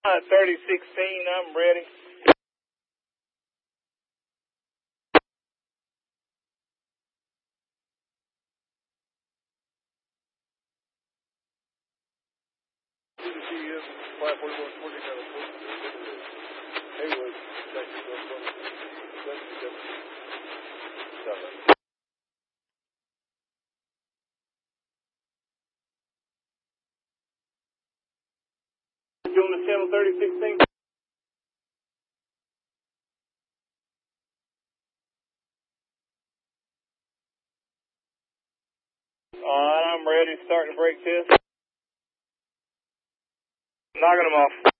3016, I'm ready. You on the channel 3016? Alright, I'm ready. Starting the brake test. Knocking them off.